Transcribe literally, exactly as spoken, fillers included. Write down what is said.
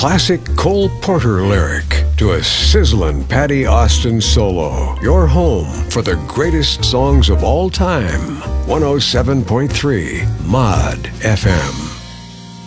classic Cole Porter lyric to a sizzling Patty Austin solo. Your home for the greatest songs of all time. one oh seven point three Mod F M.